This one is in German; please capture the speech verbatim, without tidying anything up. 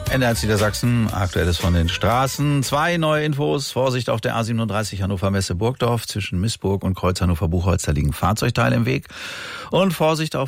N D R Niedersachsen, Aktuelles von den Straßen. Zwei neue Infos. Vorsicht auf der A siebenunddreißig Hannover Messe Burgdorf. Zwischen Missburg und Kreuz Hannover Buchholz, da liegen Fahrzeugteile im Weg. Und Vorsicht auf